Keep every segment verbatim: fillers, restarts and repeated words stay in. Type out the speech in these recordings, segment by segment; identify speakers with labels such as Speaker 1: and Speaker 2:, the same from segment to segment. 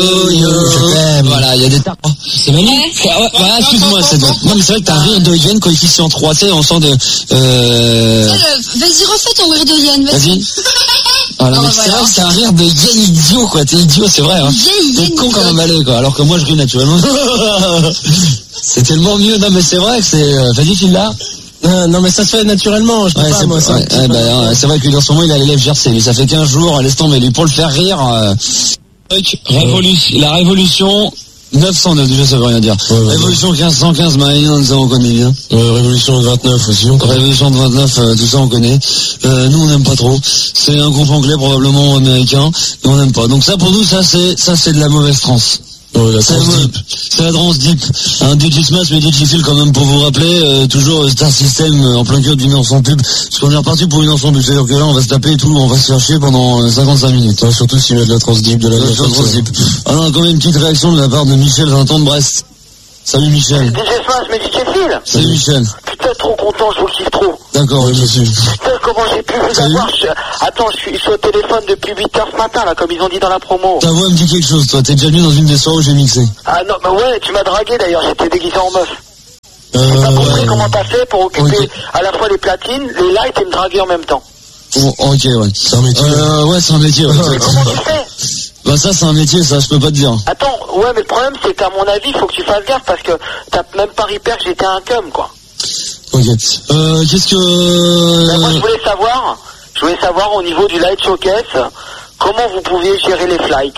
Speaker 1: Oh, yo, je t'aime. Voilà, il y a des tas. C'est magnifique. Ouais, ouais, voilà, excuse-moi, c'est bon. Non, mais c'est vrai que t'as un rire de hyène coefficient trois, tu sais, on sent de, euh...
Speaker 2: Vas-y, refais ton rire de hyène, vas-y.
Speaker 1: Vas-y. Voilà,
Speaker 2: oh,
Speaker 1: mais
Speaker 2: voilà.
Speaker 1: c'est vrai que c'est un rire de hyène idiot, quoi. T'es idiot, c'est vrai, hein. T'es con comme un balai, quoi. Alors que moi, je ris naturellement. C'est tellement mieux. Non, mais c'est vrai que c'est, euh, vas-y, file-là.
Speaker 3: Euh, non mais ça se fait naturellement, je peux
Speaker 1: ouais,
Speaker 3: pas
Speaker 1: c'est,
Speaker 3: moi ça.
Speaker 1: Ouais, ouais, bah, euh, c'est vrai que lui dans ce moment il a l'élève Jersey, lui ça fait quinze jours, laisse tomber, lui pour le faire rire. Euh... Révolution, la révolution neuf cent neuf, déjà ça veut rien dire. Ouais, ouais, révolution quinze cent quinze, Maïnan, ça on connaît bien.
Speaker 3: Euh, révolution de vingt-neuf aussi. On connaît.
Speaker 1: Révolution de vingt-neuf, euh, tout ça on connaît. Euh, nous on n'aime pas trop. C'est un groupe anglais probablement américain, et on n'aime pas. Donc ça pour nous ça c'est ça c'est de la mauvaise trance. Oh, la c'est, deep. c'est la trance deep. Un D J Smash, mais D J Phil quand même pour vous rappeler, euh, toujours Star System euh, en plein cœur d'une heure sans pub. Parce qu'on est reparti pour une heure sans pub. C'est-à-dire que là on va se taper et tout, on va se faire chier pendant euh, cinquante-cinq minutes. Hein, surtout s'il y a de la trance deep, de la, de la trance deep. Alors on a quand même une petite réaction de la part de Michel, vingt ans de Brest. Salut Michel.
Speaker 4: D J Smash, mais D J Phil.
Speaker 1: Salut Michel.
Speaker 4: Putain, trop content, je vous kiffe trop.
Speaker 1: D'accord, oui, monsieur.
Speaker 4: Putain, comment j'ai pu vous avoir je... Attends, je suis, je suis au téléphone depuis huit heures ce matin, là, comme ils ont dit dans la promo.
Speaker 1: Ta voix me dit quelque chose, toi. T'es déjà venu dans une des soirées où j'ai mixé.
Speaker 4: Ah non, bah ouais, tu m'as dragué d'ailleurs, j'étais déguisé en meuf.
Speaker 1: Euh...
Speaker 4: J'ai pas compris comment t'as fait pour occuper okay. à la fois les platines, les lights et me draguer en même temps.
Speaker 1: Oh, ok, ouais. C'est un métier. Euh, ouais, c'est un métier, ouais.
Speaker 4: Comment tu fais?
Speaker 1: Bah ça c'est un métier, ça je peux pas te dire.
Speaker 4: Attends, ouais mais le problème c'est qu'à mon avis il faut que tu fasses gaffe parce que t'as même pas repère que j'étais un cum quoi.
Speaker 1: Ok. Euh, qu'est-ce que...
Speaker 4: Ben, moi je voulais savoir, je voulais savoir au niveau du light showcase, comment vous pouviez gérer les flights.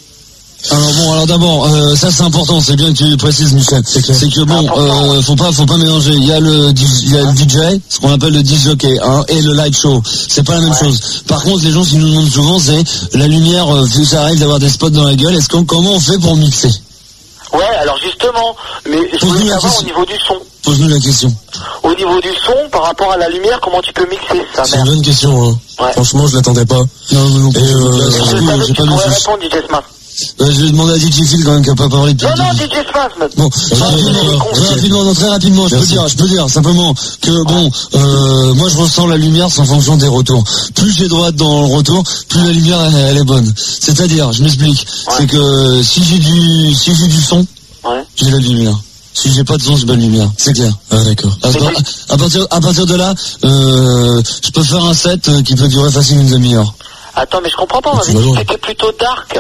Speaker 1: Alors bon, alors d'abord, euh, ça c'est important, c'est bien que tu précises Michel. C'est, c'est que bon, euh, faut pas, faut pas mélanger. Il y a le, il y a le D J, ce qu'on appelle le D J jockey, hein, et le light show. C'est pas la même ouais. chose. Par contre, les gens qui nous demandent souvent, c'est la lumière. Euh, ça arrive d'avoir des spots dans la gueule. Est-ce qu'on, comment on fait pour mixer?
Speaker 4: Ouais, alors justement, mais je voulais savoir au niveau du son.
Speaker 1: Pose-nous la question.
Speaker 4: Au niveau du son, par rapport à la lumière, comment tu peux mixer ça?
Speaker 3: C'est une bonne question. Hein. Ouais. Franchement, je l'attendais pas.
Speaker 1: Non, non, non.
Speaker 4: Et euh, je savais que tu pourrais répondre, D J Smash.
Speaker 1: Euh, je vais demander à D J Phil quand même qui a pas parlé depuis.
Speaker 4: Non, non, D J Smash maintenant.
Speaker 1: Bon, très rapidement, très rapidement, non, très rapidement, je peux dire, je peux dire simplement que bon, euh, moi je ressens la lumière en fonction des retours. Plus j'ai droite dans le retour, plus la lumière elle, elle est bonne. C'est-à-dire, je m'explique, ouais. c'est que si j'ai du, si j'ai du son, ouais. j'ai la lumière. Si j'ai pas de son, j'ai pas de lumière. C'est clair.
Speaker 3: Ah d'accord.
Speaker 1: À, à partir, à partir de là, euh, je peux faire un set qui peut durer facile une demi-heure.
Speaker 4: Attends, mais je comprends pas. On m'avait dit que c'était plutôt dark.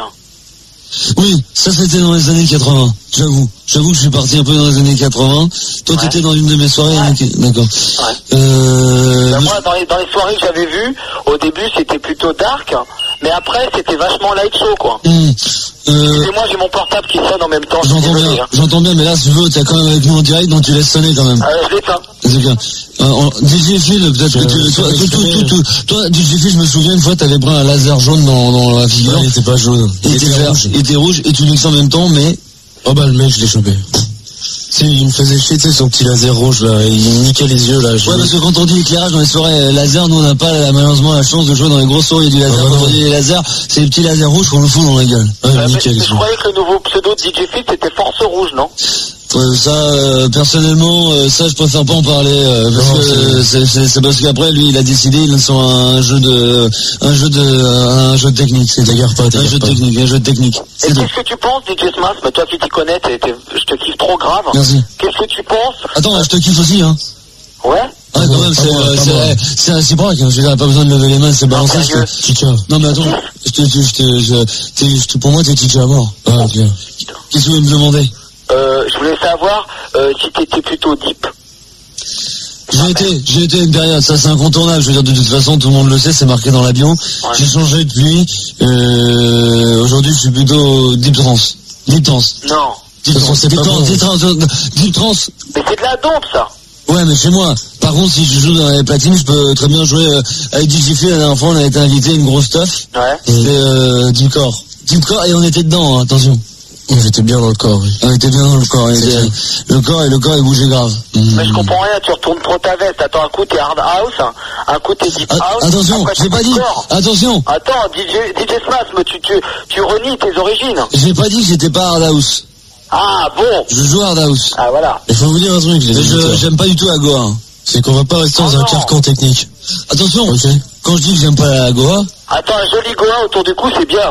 Speaker 1: Oui, ça c'était dans les années quatre-vingts, j'avoue. J'avoue que je suis parti un peu dans les années quatre-vingts. Toi, ouais. t'étais dans une de mes soirées. Ouais. Années... D'accord.
Speaker 4: Ouais.
Speaker 1: Euh...
Speaker 4: Ben, moi, dans les, dans les soirées que j'avais vues, au début, c'était plutôt dark, mais après, c'était vachement light show, quoi.
Speaker 1: Mmh. Euh...
Speaker 4: Et moi, j'ai mon portable qui sonne en même temps.
Speaker 1: J'entends bien, hein. j'entends bien, mais là, si tu veux, t'es quand même avec nous en direct, donc tu laisses sonner quand même.
Speaker 4: Euh, je l'éteins.
Speaker 1: C'est bien. Euh, D J Phil, peut-être euh, que tu... Toi, tout, tout, tout, tout, toi, D J Phil, je me souviens, une fois, t'avais pris un laser jaune dans, dans la figure.
Speaker 3: Ouais, il était pas jaune.
Speaker 1: Il, il était vert, il était rouge, et tu mixes en même temps, mais...
Speaker 3: Oh bah, le mec, je l'ai chopé. Tu sais, il me faisait chier, tu sais, son petit laser rouge, là, il me niquait les yeux, là. Je...
Speaker 1: Ouais, parce que quand on dit éclairage dans les soirées laser, nous, on n'a pas, malheureusement, la chance de jouer dans les grosses soirées du laser. Ah, quand on dit les lasers, c'est les petits lasers rouges qu'on nous fout dans la gueule.
Speaker 4: Ouais, euh, nickel, mais, mais je croyais que le nouveau pseudo de D J Phil, c'était Force Rouge, non?
Speaker 1: Ouais, ça, euh, personnellement, euh, ça, je préfère pas en parler, euh, parce non, que euh, c'est, c'est, c'est parce qu'après, lui, il a décidé, il lance un jeu de, un jeu de, un jeu de technique, c'est d'ailleurs pas, un jeu de technique, un jeu de technique.
Speaker 4: Et qu'est-ce que tu penses, D J Smash? Mais toi qui t'y connais, t'es, t'es, je te kiffe trop grave.
Speaker 1: Merci.
Speaker 4: Qu'est-ce que tu penses?
Speaker 1: Attends, je te kiffe aussi, hein.
Speaker 4: Ouais?
Speaker 1: Ouais, quand même, c'est, euh, c'est, c'est réciproque, hein. Je veux dire, pas besoin de lever les mains, c'est balancé, c'est Chicha. Non, mais attends, je te, je te, je te, pour moi, t'es Chicha à mort. Ah, ok. Qu'est-ce que tu veux me demander?
Speaker 4: Euh, je voulais savoir euh, si t'étais plutôt deep.
Speaker 1: J'ai été, j'ai été une période, ça c'est incontournable, je veux dire, de toute façon, tout le monde le sait, c'est marqué dans la bio. Ouais. J'ai changé depuis, euh, aujourd'hui je suis plutôt deep trance. Deep trance.
Speaker 4: Non.
Speaker 1: Deep trance, deep trance, deep trance, deep trance.
Speaker 4: Mais c'est de la dompe, ça.
Speaker 1: Ouais, mais chez moi. Par contre, si je joue dans les platines, je peux très bien jouer euh, avec D J Phil. La dernière fois, on a été invité à une grosse stuff.
Speaker 4: Ouais.
Speaker 1: C'était euh, Deep Core. Deep Core, et on était dedans, hein, attention.
Speaker 3: J'étais bien dans le corps, oui.
Speaker 1: On était bien dans le corps. Était, le corps et le corps, il bougeait grave.
Speaker 4: Mais mmh. je comprends rien, tu retournes trop ta veste. Attends, un coup t'es hard house, un coup t'es deep house.
Speaker 1: Attention, j'ai pas dit.
Speaker 4: Corps.
Speaker 1: Attention.
Speaker 4: Attends, D J, D J Smash, mais tu, tu, tu renies tes origines.
Speaker 1: J'ai pas dit que j'étais pas hard house.
Speaker 4: Ah bon.
Speaker 1: Je joue hard house.
Speaker 4: Ah voilà.
Speaker 3: Il faut vous dire un truc, les
Speaker 1: je, j'aime pas du tout la Goa. Hein.
Speaker 3: C'est qu'on va pas rester dans oh un non. carcan technique.
Speaker 1: Attention.
Speaker 3: Okay.
Speaker 1: Quand je dis que j'aime pas la Goa.
Speaker 4: Attends, un joli Goa autour du cou, c'est bien.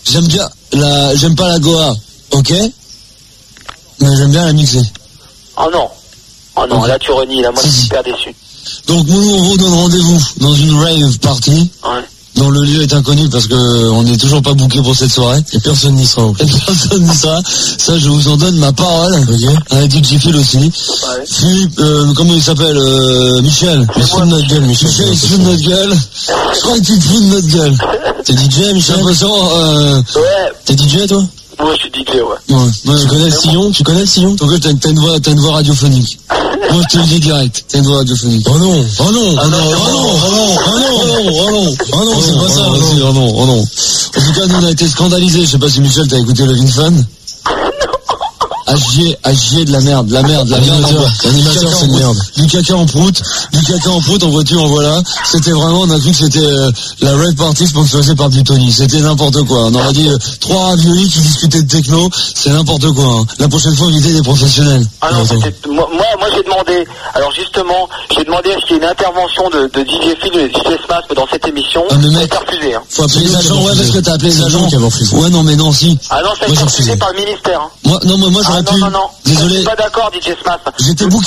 Speaker 1: j'aime bien la, j'aime pas la Goa, ok, mais j'aime bien la mixer.
Speaker 4: Oh non, oh non,
Speaker 1: Ouais.
Speaker 4: là tu renies, là moi je suis super déçu.
Speaker 1: Donc nous, on vous donne rendez-vous dans une rave party,
Speaker 4: Ouais.
Speaker 1: dont le lieu est inconnu parce que on n'est toujours pas booké pour cette soirée.
Speaker 3: Et personne n'y sera.
Speaker 1: Et personne n'y sera. Ça, je vous en donne ma parole.
Speaker 3: Ok.
Speaker 1: Avec D J Phil aussi.
Speaker 4: Ouais.
Speaker 1: Philippe, euh, comment il s'appelle euh, Michel.
Speaker 3: Il se fout de notre gueule, Michel.
Speaker 1: Michel, il se fout de notre gueule. Je crois que tu te fous de notre gueule.
Speaker 3: T'es D J,
Speaker 1: J'ai
Speaker 3: Michel?
Speaker 1: l'impression, euh,
Speaker 4: Ouais,
Speaker 3: T'es D J, toi?
Speaker 4: moi je suis D J, ouais.
Speaker 1: ouais, ouais,
Speaker 3: Tu connais le sillon? Tu connais le sillon?
Speaker 1: Donc t'as, t'as une voix, t'as une voix radiophonique. Moi, je te le dis direct. T'as une voix radiophonique.
Speaker 3: Oh non, oh non,
Speaker 1: Ah non, oh non, oh non, oh non, oh non, oh non,
Speaker 3: oh non, c'est pas ça,
Speaker 1: oh
Speaker 3: oh
Speaker 1: non, oh non, oh non. En tout cas, nous, on a été scandalisés. Je sais pas si Michel, t'as écouté le Fun. À chier, à chier de la merde, de la merde, de la merde.
Speaker 3: L'animateur, l'animateur, c'est une merde.
Speaker 1: Du caca en prout, du caca en prout en voiture, en voilà. C'était vraiment, on a cru que c'était euh, la rave party sponsorisée par Butoni. C'était n'importe quoi. On aurait dit euh, trois raviolis qui discutaient de techno. C'est n'importe quoi. Hein. La prochaine fois, invitez des professionnels.
Speaker 4: Ah non, c'était, moi, moi, moi, j'ai demandé, alors justement, j'ai demandé à ce qu'il y ait une intervention de, de D J Phil et D J Smash dans cette émission.
Speaker 1: Ah, mais
Speaker 4: Ça a
Speaker 1: mec,
Speaker 4: été refusé, hein.
Speaker 1: faut appeler
Speaker 3: C'est
Speaker 1: les
Speaker 3: nous qui
Speaker 1: agents.
Speaker 3: avons
Speaker 1: Ouais,
Speaker 3: refusé.
Speaker 1: parce que t'as appelé les
Speaker 3: C'est nous
Speaker 1: agents.
Speaker 3: qui avons refusé.
Speaker 1: Ouais, non, mais non, si.
Speaker 4: Ah non, ça a
Speaker 3: Moi,
Speaker 4: été
Speaker 3: j'ai
Speaker 4: refusé
Speaker 3: refusé.
Speaker 4: par le ministère, hein.
Speaker 1: Moi, non, moi, moi,
Speaker 4: Ah
Speaker 1: j'aurais
Speaker 4: non,
Speaker 1: pu.
Speaker 4: non, non. Je
Speaker 1: Désolé.
Speaker 4: suis pas d'accord, D J Smash.
Speaker 1: J'étais booké.